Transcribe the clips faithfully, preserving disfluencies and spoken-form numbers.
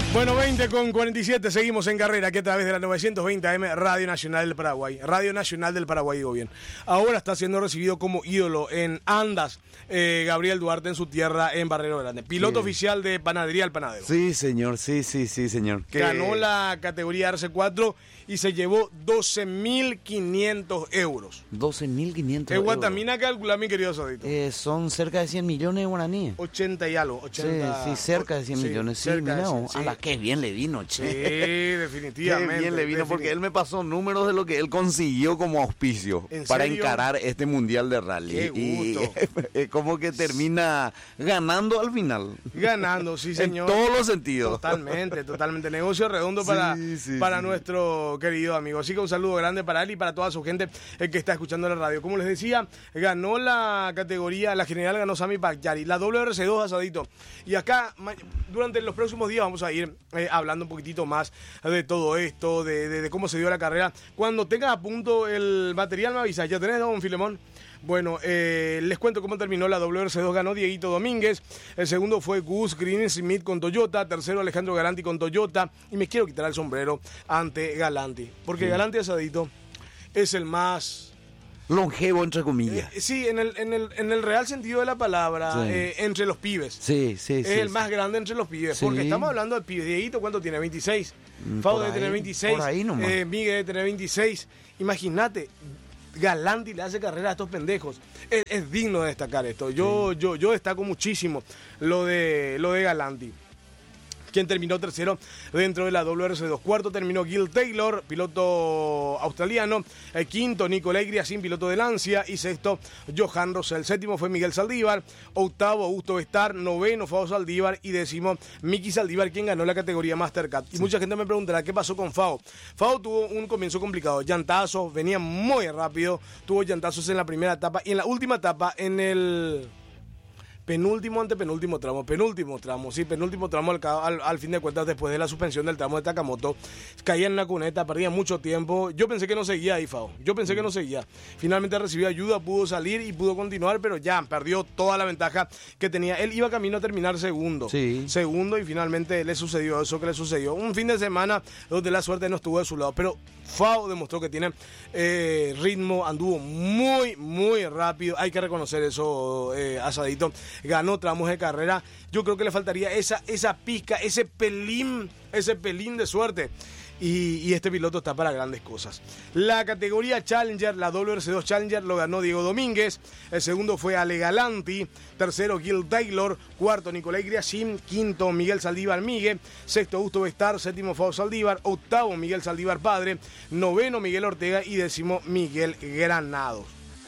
Bueno, veinte con cuarenta y siete, seguimos en carrera, que a través de la novecientos veinte A M, Radio Nacional del Paraguay. Radio Nacional del Paraguay, digo bien. Ahora está siendo recibido como ídolo en Andas, eh, Gabriel Duarte en su tierra, en Barrero Grande. Piloto sí. oficial de Panadería El Panadero. Sí, señor, sí, sí, sí, señor. Ganó que... la categoría R C cuatro y se llevó doce mil quinientos euros. doce mil quinientos euros. En Guatamina, calcula, mi querido Sadito. Eh, son cerca de cien millones de guaraníes. ochenta y algo. ochenta, sí, sí, cerca de cien sí, millones. Sí, mira, cien, sí. a la que bien le vino, che. Sí, definitivamente. Qué bien le vino, porque él me pasó números de lo que él consiguió como auspicio para serio? encarar este mundial de rally. Qué gusto. Y es como que termina ganando al final. Ganando, sí, señor. En todos los sentidos. Totalmente, totalmente. Negocio redondo para, sí, sí, para sí. nuestro querido amigo. Así que un saludo grande para él y para toda su gente eh, que está escuchando la radio. Como les decía, ganó la categoría, la general ganó Sami Bakhtiari, la W R C dos Asadito. Y acá, durante los próximos días vamos a ir eh, hablando un poquitito más de todo esto, de, de, de cómo se dio la carrera. Cuando tengas a punto el material me avisas. ¿Ya tenés, don Filemón? Bueno, eh, les cuento cómo terminó la W R C dos. Ganó Dieguito Domínguez. El segundo fue Gus Green Smith con Toyota. Tercero, Alejandro Galanti con Toyota. Y me quiero quitar el sombrero ante Galanti. Porque sí. Galanti, Asadito, es el más... longevo, entre comillas. Eh, sí, en el, en, el, en el real sentido de la palabra, sí. eh, entre los pibes. Sí, sí, es sí. el sí. más grande entre los pibes. Sí. Porque estamos hablando del pibe. Dieguito, ¿cuánto tiene? veintiséis. Fausto debe tener veintiséis. Por ahí nomás. Eh, Miguel debe tener veintiséis. Imagínate, Galanti le hace carrera a estos pendejos. Es, es digno de destacar esto. Yo, sí. yo, yo destaco muchísimo lo de, lo de Galanti, quien terminó tercero dentro de la W R C dos. Cuarto terminó Gil Taylor, piloto australiano. El quinto, Nicolai Griasin, piloto de Lancia. Y sexto, Johan Rosell. Séptimo fue Miguel Saldívar. Octavo, Augusto Bestar. Noveno, Fao Saldívar. Y décimo, Miki Saldívar, quien ganó la categoría Mastercard. Y sí. mucha gente me preguntará qué pasó con Fao. Fao tuvo un comienzo complicado. Llantazos, venía muy rápido. Tuvo llantazos en la primera etapa. Y en la última etapa, en el... penúltimo, antepenúltimo tramo, penúltimo tramo, sí, penúltimo tramo al, al, al fin de cuentas, después de la suspensión del tramo de Takamoto, caía en una cuneta, perdía mucho tiempo. Yo pensé que no seguía ahí, Fao, yo pensé que no seguía. Finalmente recibió ayuda, pudo salir y pudo continuar, pero ya perdió toda la ventaja que tenía. Él iba camino a terminar segundo, sí. segundo, y finalmente le sucedió eso que le sucedió. Un fin de semana donde la suerte no estuvo de su lado, pero Fao demostró que tiene eh, ritmo, anduvo muy, muy rápido. Hay que reconocer eso, eh, Asadito. Ganó tramos de carrera. Yo creo que le faltaría esa, esa pizca, ese pelín, ese pelín de suerte. Y, y este piloto está para grandes cosas. La categoría Challenger, la W R C dos Challenger, lo ganó Diego Domínguez. El segundo fue Ale Galanti. Tercero, Gil Taylor. Cuarto, Nicolai Griasin. Quinto, Miguel Saldívar Miguel. Sexto, Augusto Bestar. Séptimo, Fao Saldívar. Octavo, Miguel Saldívar Padre. Noveno, Miguel Ortega. Y décimo, Miguel Granados.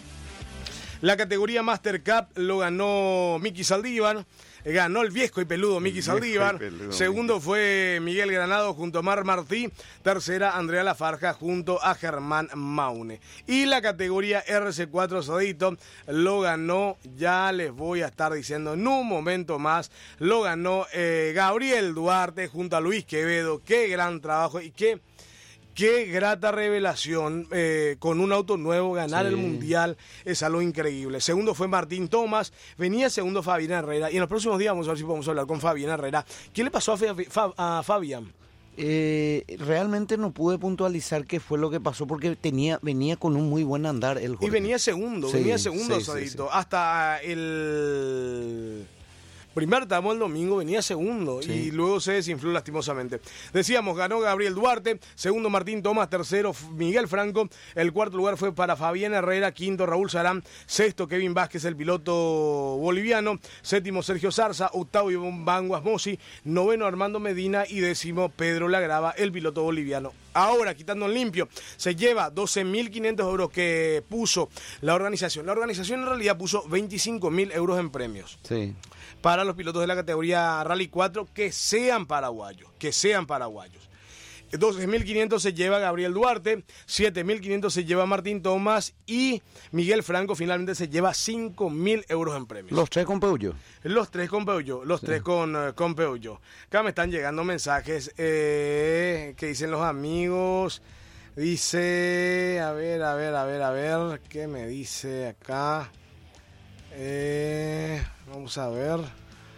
La categoría Master Cup lo ganó Miki Saldívar. Ganó el viejo y peludo Miki Saldívar. Peludo, Segundo Miki. Fue Miguel Granado junto a Mar Martí. Tercera, Andrea Lafarja junto a Germán Maune. Y la categoría R C cuatro Sadito lo ganó, ya les voy a estar diciendo en un momento más, lo ganó eh, Gabriel Duarte junto a Luis Quevedo. Qué gran trabajo y qué... Qué grata revelación, eh, con un auto nuevo, ganar sí. el Mundial es algo increíble. Segundo fue Martín Tomás, venía segundo Fabián Herrera, y en los próximos días vamos a ver si podemos hablar con Fabián Herrera. ¿Qué le pasó a, Fab, a Fabián? Eh, realmente no pude puntualizar qué fue lo que pasó porque tenía venía con un muy buen andar el Jorge. Y venía segundo, sí, venía segundo, sí, Sadito, sí, sí. hasta el... primer tramo el domingo venía segundo sí. y luego se desinfló lastimosamente. Decíamos, ganó Gabriel Duarte, segundo Martín Tomás, tercero Miguel Franco, el cuarto lugar fue para Fabián Herrera, quinto Raúl Sarán, sexto Kevin Vázquez, el piloto boliviano, séptimo Sergio Zarza, octavo Iván Banguas Mossi, noveno Armando Medina y décimo Pedro Lagrava, el piloto boliviano. Ahora, quitando en limpio, se lleva doce mil quinientos euros que puso la organización. La organización en realidad puso veinticinco mil euros en premios. Sí. Para los pilotos de la categoría Rally cuatro que sean paraguayos, que sean paraguayos. doce mil quinientos se lleva Gabriel Duarte, siete mil quinientos se lleva Martín Tomás y Miguel Franco finalmente se lleva cinco mil euros en premios. Los tres con Peugeot. Los tres con Peugeot, los sí. tres con, uh, con Peugeot. Acá me están llegando mensajes eh, que dicen los amigos. Dice, a ver, a ver, a ver, a ver, ¿qué me dice acá? Eh, vamos a ver.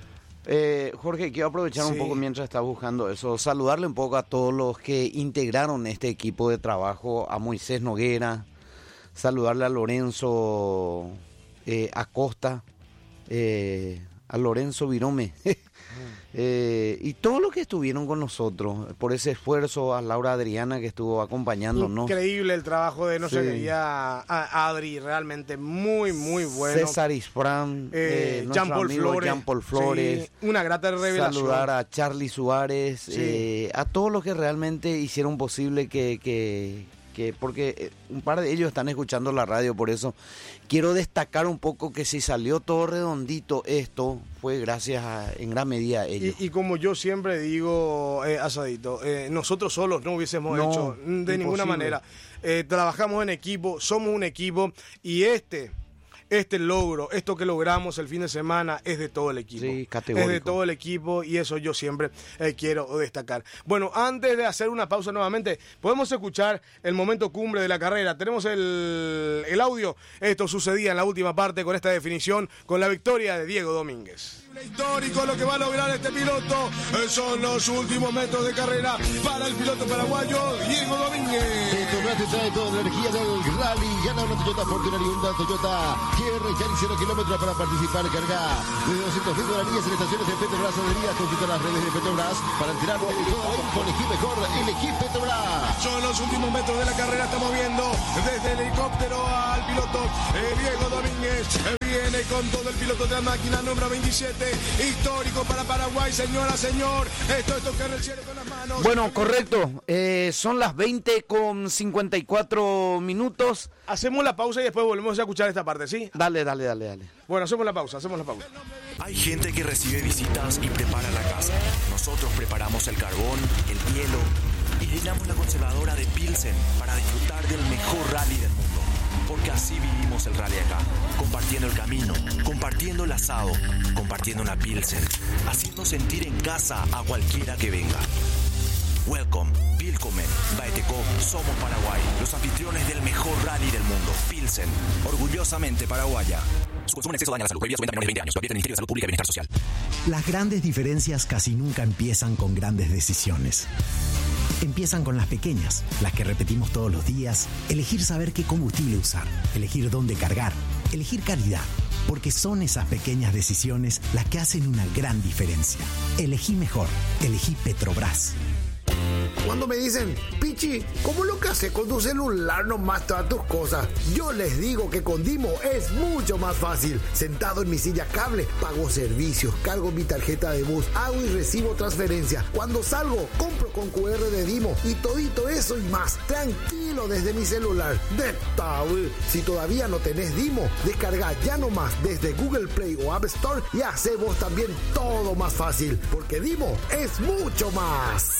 Eh, Jorge, quiero aprovechar Sí. un poco mientras estás buscando eso, saludarle un poco a todos los que integraron este equipo de trabajo, a Moisés Noguera, saludarle a Lorenzo eh, Acosta, eh, a Lorenzo Virome, eh, y todos los que estuvieron con nosotros, por ese esfuerzo, a Laura Adriana que estuvo acompañándonos. Increíble el trabajo de nuestra Sí. querida a- Adri, realmente muy, muy bueno. César Isfran, Eh, eh, nuestro Jean-Paul amigo Flores. Jean-Paul Flores. Sí, una grata revelación. Saludar a Charlie Suárez, Sí. eh, a todos los que realmente hicieron posible que, que, que, porque eh, un par de ellos están escuchando la radio, por eso quiero destacar un poco que si salió todo redondito esto, fue gracias a, en gran medida a ellos. Y, y como yo siempre digo, eh, Asadito, eh, nosotros solos no hubiésemos No, hecho de imposible. ninguna manera. Eh, trabajamos en equipo, somos un equipo y este, este logro, esto que logramos el fin de semana es de todo el equipo. Sí, categórico. Es de todo el equipo y eso yo siempre eh, quiero destacar. Bueno, antes de hacer una pausa nuevamente, podemos escuchar el momento cumbre de la carrera. Tenemos el, el audio. Esto sucedía en la última parte con esta definición, con la victoria de Diego Domínguez. Histórico lo que va a lograr este piloto. Eh, Son los últimos metros de carrera para el piloto paraguayo Diego Domínguez. Petrobras te trae toda la energía del rally. Gana una Toyota Fortuner y una Toyota G R Yaris cero kilómetros para participar. Carga de doscientos mil dólares en estaciones de Petrobras Adhería. Consulta las redes de Petrobras para enterarte de todo el info. Elegí mejor, elegí Petrobras. Son los últimos metros de la carrera. Estamos viendo desde el helicóptero al piloto eh, Diego Domínguez. Eh, viene con todo el piloto de la máquina número veintisiete. Histórico para Paraguay, señora, señor. Esto es tocar el cielo con las manos. Bueno, correcto. Eh, son las veinte con cincuenta y cuatro minutos. Hacemos la pausa y después volvemos a escuchar esta parte, ¿sí? Dale, dale, dale, dale. Bueno, hacemos la pausa, hacemos la pausa. Hay gente que recibe visitas y prepara la casa. Nosotros preparamos el carbón, el hielo y llenamos la conservadora de Pilsen para disfrutar del mejor rally del mundo. Porque así vivimos el rally acá, compartiendo el camino, compartiendo el asado, compartiendo una Pilsen, haciendo sentir en casa a cualquiera que venga. Welcome, Willkommen, Baeteco, somos Paraguay, los anfitriones del mejor rally del mundo, Pilsen, orgullosamente paraguaya. Su consumo en exceso daña la salud. Prohibido su venta a menores de veinte años. Lo advierte el Ministerio de Salud Pública y Bienestar Social. Las grandes diferencias casi nunca empiezan con grandes decisiones. Empiezan con las pequeñas, las que repetimos todos los días. Elegir saber qué combustible usar, elegir dónde cargar, elegir calidad. Porque son esas pequeñas decisiones las que hacen una gran diferencia. Elegí mejor, elegí Petrobras. Cuando me dicen, Pichi, ¿cómo lo que haces con tu celular nomás todas tus cosas? Yo les digo que con Dimo es mucho más fácil. Sentado en mi silla cable, pago servicios, cargo mi tarjeta de bus, hago y recibo transferencia. Cuando salgo, compro con cu erre de Dimo y todito eso y más. Tranquilo desde mi celular. De tabú. Si todavía no tenés Dimo, descarga ya nomás desde Google Play o App Store y hace vos también todo más fácil. Porque Dimo es mucho más.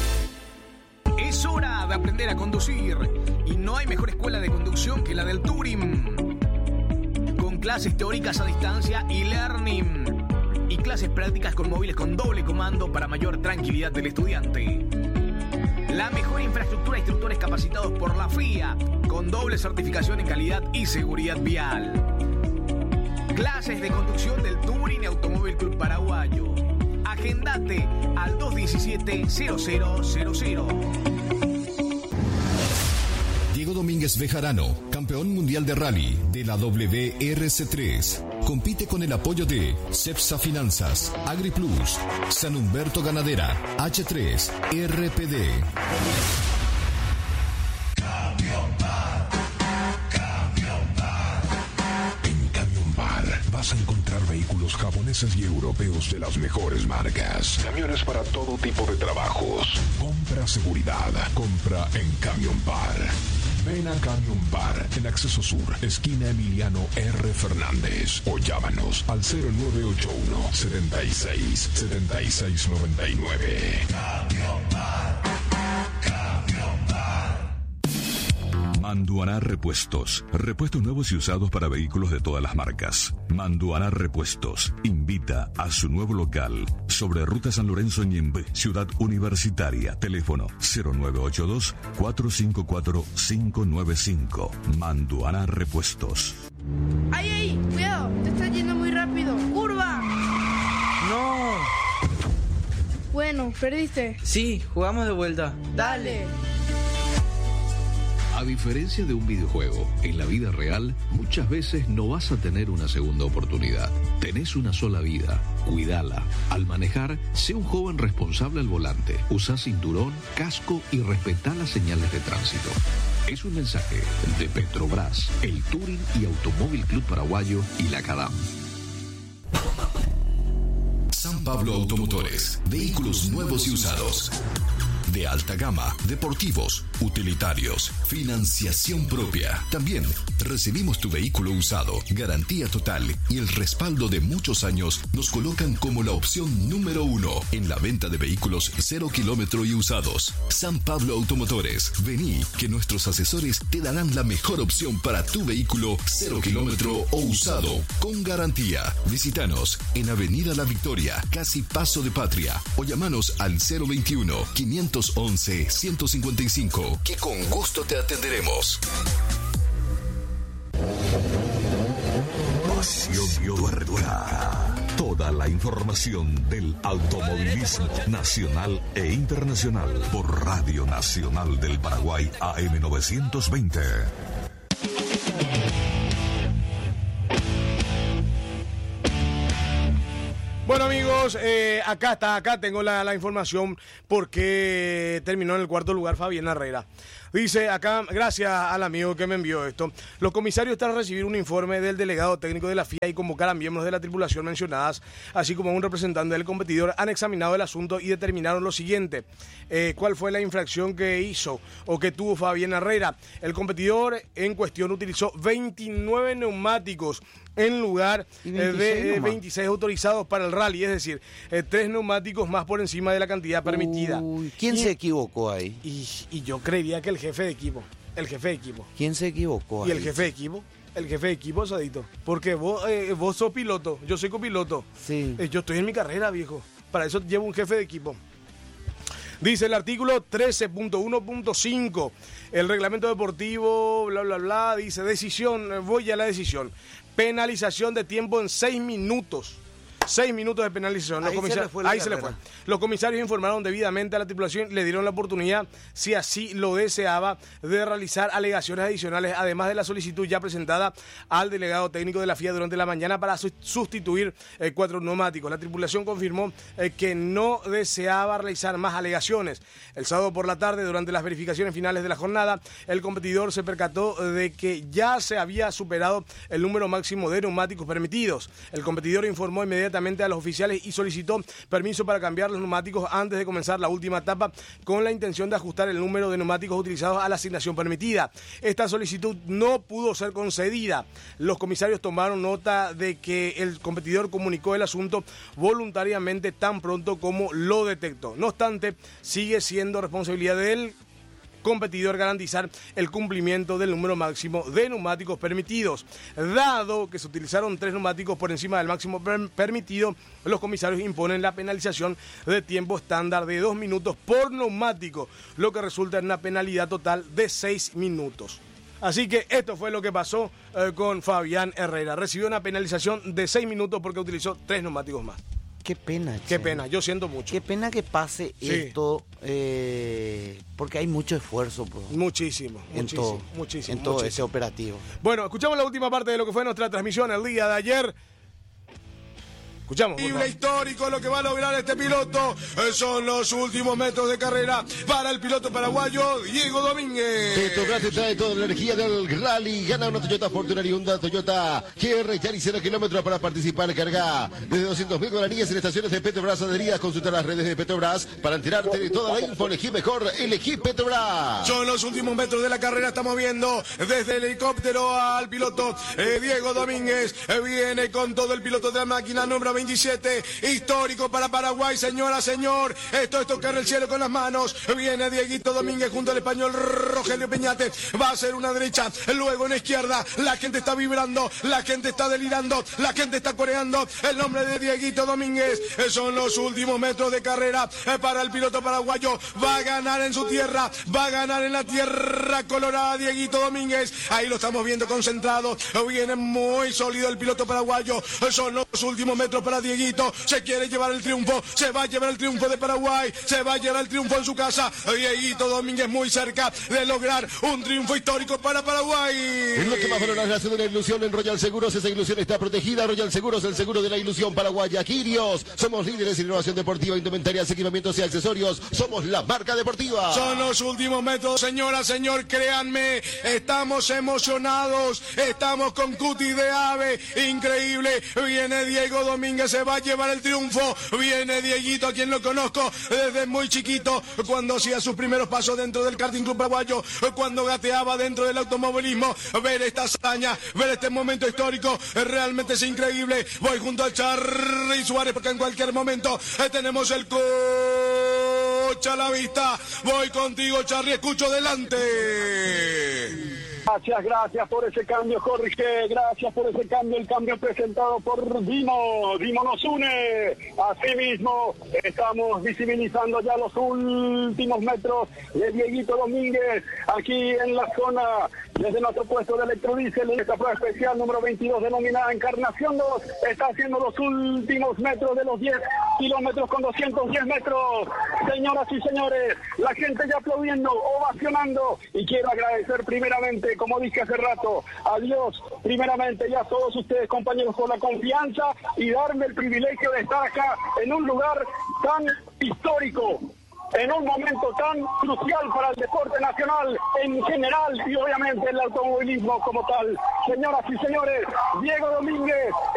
Es hora de aprender a conducir y no hay mejor escuela de conducción que la del Turing. Con clases teóricas a distancia y learning y clases prácticas con móviles con doble comando para mayor tranquilidad del estudiante. La mejor infraestructura, instructores capacitados por la F I A con doble certificación en calidad y seguridad vial. Clases de conducción del Turing Automóvil Club Paraguayo. Agendate al dos diecisiete cero cero cero cero. Diego Domínguez Bejarano, campeón mundial de rally de la W R C tres. Compite con el apoyo de Cepsa Finanzas, AgriPlus, San Humberto Ganadera, H tres, R P D. Vas a encontrar vehículos japoneses y europeos de las mejores marcas. Camiones para todo tipo de trabajos. Compra seguridad. Compra en Camión Par. Ven a Camión Par en Acceso Sur, esquina Emiliano R. Fernández. O llámanos al cero nueve ocho uno, setenta y seis, setenta y seis noventa y nueve. Camión Par. Camión Par. Manduaná Repuestos. Repuestos nuevos y usados para vehículos de todas las marcas. Manduaná Repuestos invita a su nuevo local sobre Ruta San Lorenzo Ñembe, Ciudad Universitaria. Teléfono cero nueve ocho dos, cuatro cinco cuatro, cinco nueve cinco. Manduaná Repuestos. ¡Ay, ay! ¡Cuidado! Te estás yendo muy rápido. ¡Curva! No, Bueno, perdiste. Sí, jugamos de vuelta. Dale. A diferencia de un videojuego, en la vida real muchas veces no vas a tener una segunda oportunidad. Tenés una sola vida, cuídala. Al manejar, sé un joven responsable al volante. Usa cinturón, casco y respetá las señales de tránsito. Es un mensaje de Petrobras, el Touring y Automóvil Club Paraguayo y la CADAM. San Pablo Automotores, vehículos nuevos y usados. De alta gama, deportivos, utilitarios, financiación propia. También recibimos tu vehículo usado, garantía total y el respaldo de muchos años nos colocan como la opción número uno en la venta de vehículos cero kilómetro y usados. San Pablo Automotores, vení que nuestros asesores te darán la mejor opción para tu vehículo cero kilómetro o usado con garantía. Visítanos en Avenida La Victoria, casi Paso de Patria, o llamanos al cero veintiuno, quinientos once, ciento cincuenta y cinco, que con gusto te atenderemos. Pasión Tuerca. Toda la información del automovilismo nacional e internacional por Radio Nacional del Paraguay A M novecientos veinte. Bueno amigos, eh, acá está, acá tengo la, la información porque terminó en el cuarto lugar Fabián Herrera. Dice acá, gracias al amigo que me envió esto, los comisarios tras recibir un informe del delegado técnico de la F I A y convocar a miembros de la tripulación mencionadas, así como a un representante del competidor, han examinado el asunto y determinaron lo siguiente. Eh, ¿Cuál fue la infracción que hizo o que tuvo Fabián Herrera? El competidor en cuestión utilizó veintinueve neumáticos en lugar eh, de eh, veintiséis autorizados para el rally, es decir, eh, tres neumáticos más por encima de la cantidad permitida. Uy, ¿quién y, se equivocó ahí? Y, y yo creería que el jefe de equipo, el jefe de equipo. ¿Quién se equivocó ¿Y ahí? el jefe de equipo? El jefe de equipo, Sadito. Porque vos, eh, vos sos piloto, yo soy copiloto. Sí. Eh, yo estoy en mi carrera, viejo. Para eso llevo un jefe de equipo. Dice el artículo trece punto uno punto cinco, el reglamento deportivo, bla, bla, bla, dice decisión, voy a la decisión. Penalización de tiempo en seis minutos. Seis minutos de penalización. Los Ahí se le fue la Ahí se le carrera. fue. Los comisarios informaron debidamente a la tripulación y le dieron la oportunidad, si así lo deseaba, de realizar alegaciones adicionales, además de la solicitud ya presentada al delegado técnico de la F I A durante la mañana para su- sustituir eh, cuatro neumáticos. La tripulación confirmó eh, que no deseaba realizar más alegaciones. El sábado por la tarde, durante las verificaciones finales de la jornada, el competidor se percató de que ya se había superado el número máximo de neumáticos permitidos. El competidor informó inmediatamente a los oficiales y solicitó permiso para cambiar los neumáticos antes de comenzar la última etapa, con la intención de ajustar el número de neumáticos utilizados a la asignación permitida. Esta solicitud no pudo ser concedida. Los comisarios tomaron nota de que el competidor comunicó el asunto voluntariamente tan pronto como lo detectó. No obstante, sigue siendo responsabilidad de él competidor garantizar el cumplimiento del número máximo de neumáticos permitidos. Dado que se utilizaron tres neumáticos por encima del máximo per- permitido, los comisarios imponen la penalización de tiempo estándar de dos minutos por neumático, lo que resulta en una penalidad total de seis minutos. Así que esto fue lo que pasó eh, con Fabián Herrera. Recibió una penalización de seis minutos porque utilizó tres neumáticos más. Qué pena, Qué che. pena, yo siento mucho. Qué pena que pase Sí. esto, eh, porque hay mucho esfuerzo, bro, Muchísimo, en muchísimo, todo, muchísimo. en todo muchísimo. ese operativo. Bueno, escuchamos la última parte de lo que fue nuestra transmisión el día de ayer. Escuchamos. por favor. Histórico lo que va a lograr este piloto. Eh, Son los últimos metros de carrera para el piloto paraguayo Diego Domínguez. Petrobras te trae toda la energía del rally. Gana una Toyota Fortuner y una Toyota G R Yaris cero kilómetros para participar. Carga desde doscientos mil guaraníes en estaciones de Petrobras adheridas. Consulta las redes de Petrobras para enterarte de toda la info. Elegí mejor, elegí Petrobras. Son los últimos metros de la carrera. Estamos viendo desde el helicóptero al piloto eh, Diego Domínguez. Eh, viene con todo el piloto de la máquina número veintisiete. Histórico para Paraguay, señora, señor. Esto es tocar el cielo con las manos. Viene Dieguito Domínguez junto al español Rogelio Peñate. Va a ser una derecha, luego una izquierda. La gente está vibrando, la gente está delirando, la gente está coreando. El nombre de Dieguito Domínguez. Eh, Son los últimos metros de carrera eh, para el piloto paraguayo. Va a ganar en su tierra, va a ganar en la tierra colorada Dieguito Domínguez. Ahí lo estamos viendo concentrado. Viene muy sólido el piloto paraguayo. Eh, Son los últimos metros para Dieguito, se quiere llevar el triunfo, se va a llevar el triunfo de Paraguay, se va a llevar el triunfo en su casa. Dieguito Domínguez muy cerca de lograr un triunfo histórico para Paraguay. En lo que más valora la de la ilusión en Royal Seguros, esa ilusión está protegida. Royal Seguros, el seguro de la ilusión paraguaya. Quirios, somos líderes en innovación deportiva, indumentarias, equipamientos y accesorios. Somos la marca deportiva. Son los últimos métodos, señora, señor, créanme, estamos emocionados, estamos con cutis de ave, increíble. Viene Diego Domínguez, se va a llevar el triunfo. Viene Dieguito, a quien lo conozco desde muy chiquito, cuando hacía sus primeros pasos dentro del karting club paraguayo, cuando gateaba dentro del automovilismo. Ver esta hazaña, ver este momento histórico, realmente es increíble. Voy junto al Charly Suárez porque en cualquier momento eh, tenemos el coche a la vista. Voy contigo, Charly, escucho delante. Gracias, gracias por ese cambio, Jorge, gracias por ese cambio, el cambio presentado por Dimo, Dimo nos une. Asimismo, estamos visibilizando ya los últimos metros de Dieguito Domínguez, aquí en la zona, desde nuestro puesto de electrodiesel, en esta prueba especial número veintidós, denominada Encarnación dos, está haciendo los últimos metros de los diez kilómetros con doscientos diez metros. Señoras y señores, la gente ya aplaudiendo, ovacionando, y quiero agradecer primeramente, como dije hace rato, a Dios, primeramente, y a todos ustedes, compañeros, por la confianza y darme el privilegio de estar acá en un lugar tan histórico, en un momento tan crucial para el deporte nacional en general y obviamente el automovilismo como tal. Señoras y señores, Diego Domínguez